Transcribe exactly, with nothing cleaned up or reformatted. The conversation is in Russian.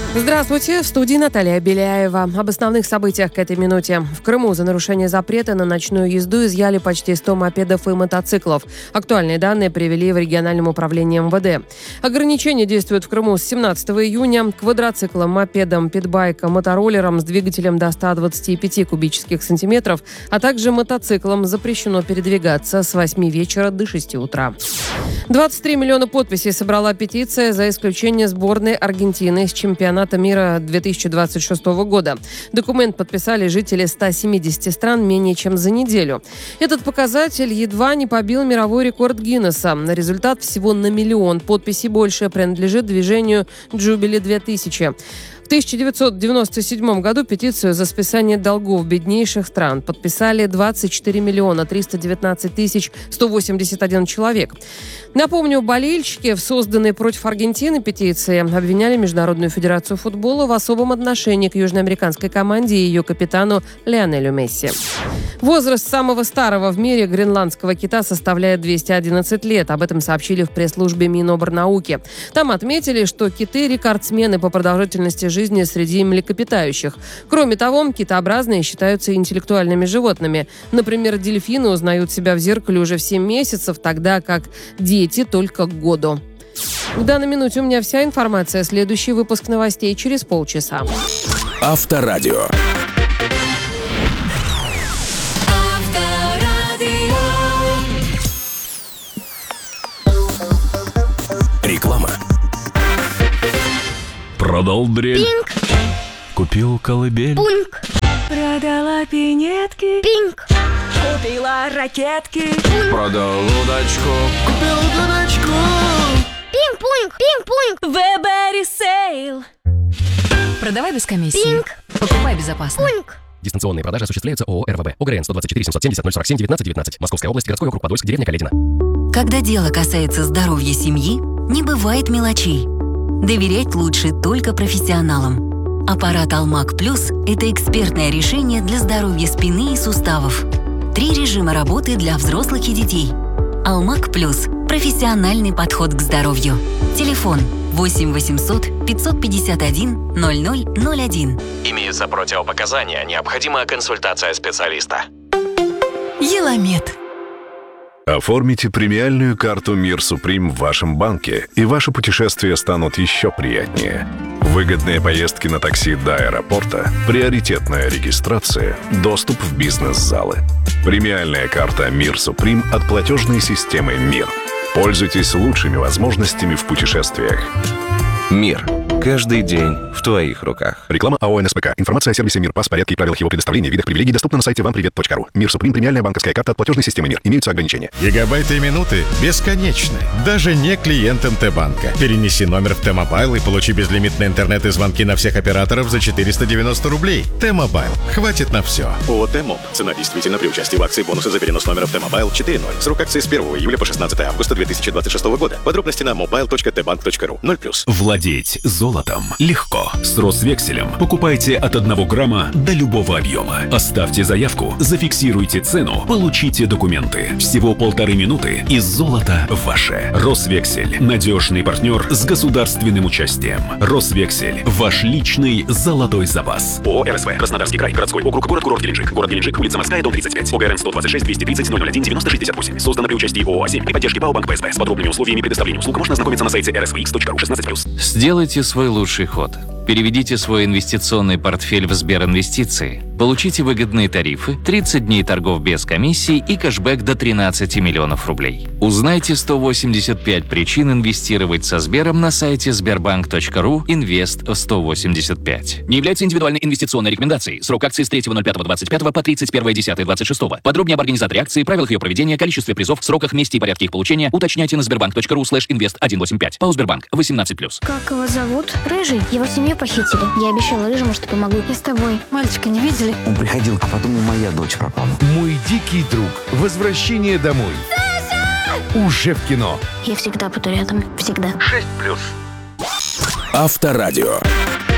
Здравствуйте, в студии Наталья Беляева. Об основных событиях к этой минуте. В Крыму за нарушение запрета на ночную езду изъяли почти сто мопедов и мотоциклов. Актуальные данные привели в региональном управлении эм вэ дэ. Ограничения действуют в Крыму с семнадцатого июня. Квадроциклам, мопедам, питбайкам, мотороллерам с двигателем до ста двадцати пяти кубических сантиметров, а также мотоциклам запрещено передвигаться с восьми вечера до шести утра. двадцать три миллиона подписей собрала петиция за исключение сборной Аргентины с чемпионата мира две тысячи двадцать шестого года. Документ подписали жители ста семидесяти стран менее чем за неделю. Этот показатель едва не побил мировой рекорд Гиннесса. Результат всего на миллион подписей больше принадлежит движению «Джубили две тысячи». В тысяча девятьсот девяносто седьмом году петицию за списание долгов беднейших стран подписали двадцать четыре миллиона триста девятнадцать тысяч сто восемьдесят один человек. Напомню, болельщики в созданной против Аргентины петиции обвиняли Международную федерацию футбола в особом отношении к южноамериканской команде и ее капитану Лионелю Месси. Возраст самого старого в мире гренландского кита составляет двести одиннадцать лет. Об этом сообщили в пресс-службе Миноборнауки. Там отметили, что киты – рекордсмены по продолжительности жизни среди млекопитающих. Кроме того, китообразные считаются интеллектуальными животными. Например, дельфины узнают себя в зеркале уже в семь месяцев, тогда как дети только к году. В данной минуте у меня вся информация. Следующий выпуск новостей через полчаса. Авторадио. Реклама. Продал дрель. Пинк. Купил колыбель. Пунк. Продала пинетки. Пинк. Купила ракетки. Пунк. Продал удочку. Купил дурачку. Пинг-пунг. Пинг-пунг. Вебери сейл. Продавай без комиссии. Пинк. Покупай безопасно. Пунк. Дистанционные продажи осуществляются ООО эр вэ бэ. ОГРН сто двадцать четыре семьсот семьдесят ноль сорок семь девятнадцать девятнадцать. Московская область, городской округ Подольск, деревня Каледина. Когда дело касается здоровья семьи, не бывает мелочей. Доверять лучше только профессионалам. Аппарат Алмак Плюс – это экспертное решение для здоровья спины и суставов. Три режима работы для взрослых и детей. Алмак Плюс – профессиональный подход к здоровью. Телефон восемь восемьсот пятьсот пятьдесят один ноль ноль ноль один. Имеются противопоказания. Необходима консультация специалиста. Еламед. Оформите премиальную карту «Мир Суприм» в вашем банке, и ваши путешествия станут еще приятнее. Выгодные поездки на такси до аэропорта, приоритетная регистрация, доступ в бизнес-залы. Премиальная карта «Мир Суприм» от платежной системы «Мир». Пользуйтесь лучшими возможностями в путешествиях. Мир. Каждый день в твоих руках. Реклама АО эн эс пэ ка. Информация о сервисе «Мир», пас, порядке и правилах его предоставления, видах привилегий доступна на сайте вам привет точка ру. «Мир Суприм» – премиальная банковская карта от платежной системы «Мир». Имеются ограничения. Гигабайты и минуты бесконечны. Даже не клиентам Т-банка. Перенеси номер в Т-мобайл и получи безлимитный интернет и звонки на всех операторов за четыреста девяносто рублей. Т-мобайл. Хватит на все. ООО «Т-моб». Цена действительно при участии в акции бонусы за перенос номера в Т-мобайл четыре ноль. Срок акции с первого июля по шестнадцатое августа две тысячи двадцать шестого года. Подробности на мобайл точка тэ банк точка ру. ноль плюс. Владеть золотом легко. С Росвекселем покупайте от одного грамма до любого объема. Оставьте заявку, зафиксируйте цену, получите документы. Всего полторы минуты, и золото ваше. Росвексель – надежный партнер с государственным участием. Росвексель – ваш личный золотой запас. ООО эр эс вэ. Краснодарский край. Городской округ. Город-курорт Геленджик. Город Геленджик. Улица Морская, дом тридцать пять. ОГРН сто двадцать шесть двести тридцать ноль ноль один девяносто шестьдесят восемь. Создано при участии ООО «А семь» при поддержке ПАО «Банк Пэ Эс Бэ». С подробными условиями предоставления услуг можно ознакомиться на сайте эр эс вэ икс точка ру шестнадцать плюс. Сделайте свой лучший ход. Переведите свой инвестиционный портфель в Сберинвестиции. Получите выгодные тарифы, тридцать дней торгов без комиссий и кэшбэк до тринадцати миллионов рублей. Узнайте сто восемьдесят пять причин инвестировать со Сбером на сайте сбербанк точка ру инвест сто восемьдесят пять. Не является индивидуальной инвестиционной рекомендацией. Срок акции с третьего ноль пятого двадцать пятого по тридцать первое десятое двадцать шестого. Подробнее об организаторе акции, правилах ее проведения, количестве призов, сроках, месте и порядке их получения уточняйте на сбербанк точка ру слэш инвест сто восемьдесят пять. ПАО «Сбербанк» восемнадцать плюс. Как его зовут? Рыжий. Его семью похитили. Я обещала Рыжему, что помогу. Я с тобой. Мальчика не видели? Он приходил, а потом и моя дочь пропала. «Мой дикий друг. Возвращение домой». Саша! Уже в кино. Я всегда буду рядом. Всегда. шесть плюс. Авторадио.